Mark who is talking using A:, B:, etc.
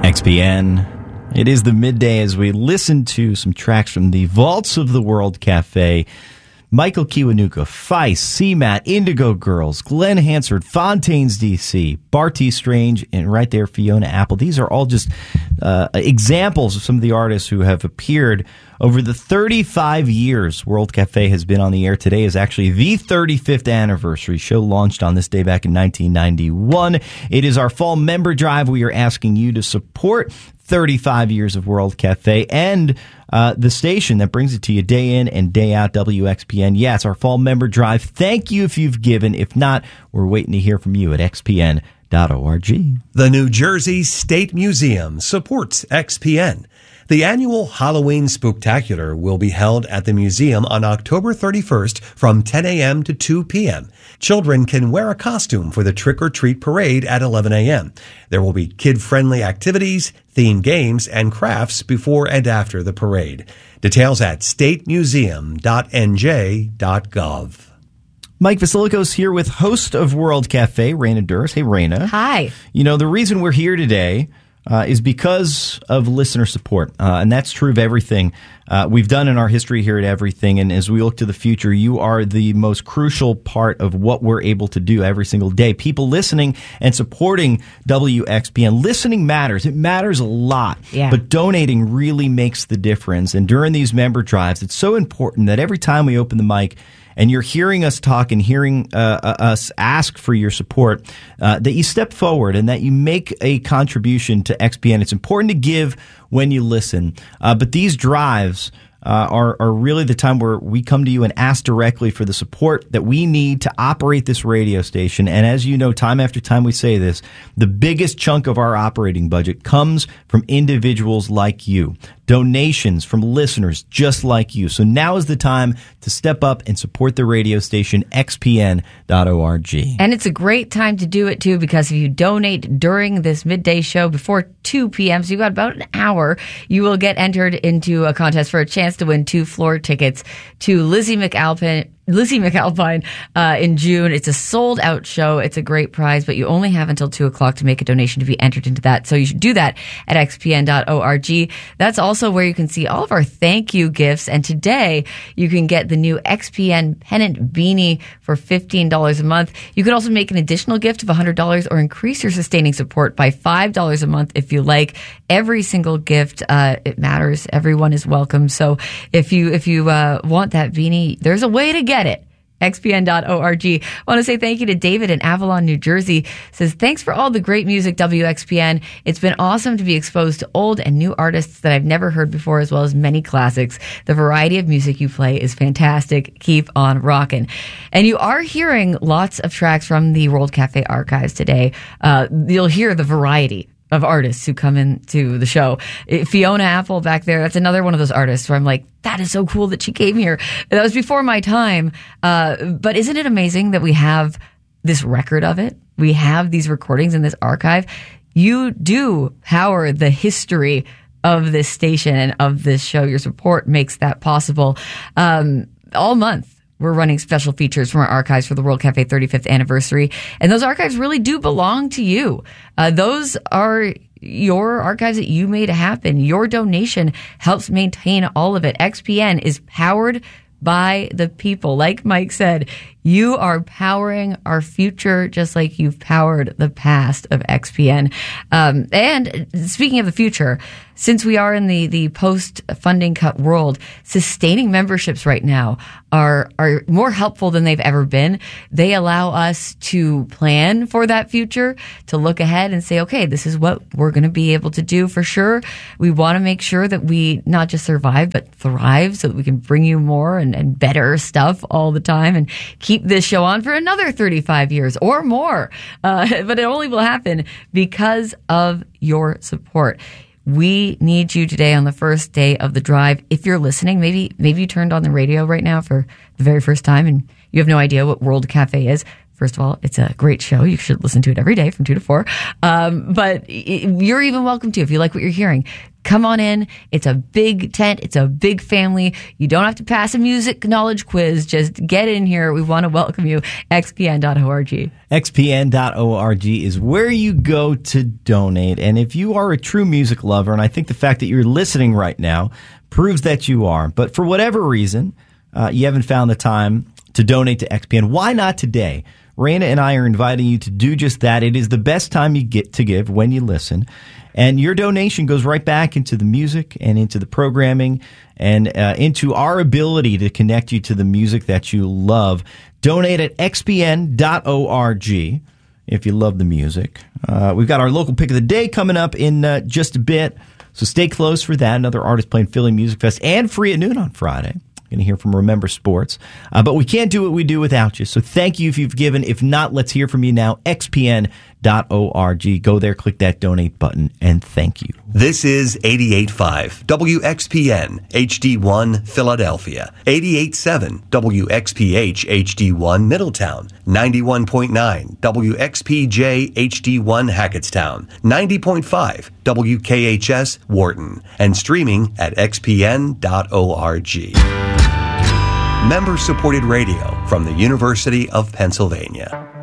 A: XPN. It is the midday as we listen to some tracks from the Vaults of the World Cafe. Michael Kiwanuka, Feist, CMAT, Indigo Girls, Glenn Hansard, Fontaines DC, Barty Strange, and right there, Fiona Apple. These are all just examples of some of the artists who have appeared over the 35 years World Cafe has been on the air. Today is actually the 35th anniversary. Show launched on this day back in 1991. It is our fall member drive. We are asking you to support 35 years of World Cafe and the station that brings it to you day in and day out, WXPN. Yes, our fall member drive. Thank you if you've given. If not, we're waiting to hear from you at xpn.org.
B: The New Jersey State Museum supports XPN. The annual Halloween Spooktacular will be held at the museum on October 31st from 10 a.m. to 2 p.m. Children can wear a costume for the trick-or-treat parade at 11 a.m. There will be kid-friendly activities, themed games, and crafts before and after the parade. Details at statemuseum.nj.gov.
A: Mike Vasilikos here with host of World Cafe, Raina Durst. Hey, Raina.
C: Hi.
A: You know, the reason we're here today is because of listener support, and that's true of everything we've done in our history here at Everything. And as we look to the future, you are the most crucial part of what we're able to do every single day. People listening and supporting WXPN. Listening matters. It matters a lot.
C: Yeah.
A: But donating really makes the difference. And during these member drives, it's so important that every time we open the mic and you're hearing us talk and hearing us ask for your support, that you step forward and that you make a contribution to XPN. It's important to give when you listen. But these drives are really the time where we come to you and ask directly for the support that we need to operate this radio station. And as you know, time after time we say this, the biggest chunk of our operating budget comes from individuals like you. Donations from listeners just like you. So now is the time to step up and support the radio station, xpn.org.
C: And it's a great time to do it, too, because if you donate during this midday show before 2 p.m., so you've got about an hour, you will get entered into a contest for a chance to win 2 floor tickets to Lizzie McAlpine in June. It's a sold-out show. It's a great prize, but you only have until 2 o'clock to make a donation to be entered into that. So you should do that at xpn.org. That's also where you can see all of our thank you gifts. And today, you can get the new XPN Pennant Beanie for $15 a month. You can also make an additional gift of $100 or increase your sustaining support by $5 a month if you like. Every single gift, it matters. Everyone is welcome. So if you want that beanie, there's a way to get it. xpn.org. I want to say thank you to David in Avalon, New Jersey. Says, thanks for all the great music, WXPN. It's been awesome to be exposed to old and new artists that I've never heard before, as well as many classics. The variety of music you play is fantastic. Keep on rocking. And you are hearing lots of tracks from the World Cafe archives today. You'll hear the variety of artists who come into the show. Fiona Apple back there, that's another one of those artists where I'm like, that is so cool that she came here. That was before my time. But isn't it amazing that we have this record of it? We have these recordings in this archive. You do power the history of this station and of this show. Your support makes that possible. All month, we're running special features from our archives for the World Cafe 35th anniversary. And those archives really do belong to you. Those are your archives that you made happen. Your donation helps maintain all of it. XPN is powered by the people. Like Mike said, you are powering our future just like you've powered the past of XPN. And speaking of the future, since we are in the post-funding cut world, sustaining memberships right now are more helpful than they've ever been. They allow us to plan for that future, to look ahead and say, okay, this is what we're going to be able to do for sure. We want to make sure that we not just survive, but thrive so that we can bring you more and better stuff all the time and keep this show on for another 35 years or more. But it only will happen because of your support. We need you today on the first day of the drive. If you're listening, maybe you turned on the radio right now for the very first time and you have no idea what World Cafe is. First of all, it's a great show. You should listen to it every day from 2 to 4. But you're even welcome to if you like what you're hearing. Come on in. It's a big tent. It's a big family. You don't have to pass a music knowledge quiz. Just get in here. We want to welcome you. XPN.org.
A: XPN.org is where you go to donate. And if you are a true music lover, and I think the fact that you're listening right now proves that you are, but for whatever reason, you haven't found the time to donate to XPN, why not today? Raina and I are inviting you to do just that. It is the best time you get to give when you listen. And your donation goes right back into the music and into the programming and into our ability to connect you to the music that you love. Donate at xpn.org if you love the music. We've got our local pick of the day coming up in just a bit, so stay close for that. Another artist playing Philly Music Fest and free at noon on Friday. Going to hear from Remember Sports. But we can't do what we do without you. So thank you if you've given. If not, let's hear from you now. xpn.org. Go there, click that donate button, and thank you.
B: This is 88.5 WXPN HD1 Philadelphia, 88.7 WXPH HD1 Middletown, 91.9 WXPJ HD1 Hackettstown, 90.5 WKHS Wharton, and streaming at xpn.org. Member-supported radio from the University of Pennsylvania.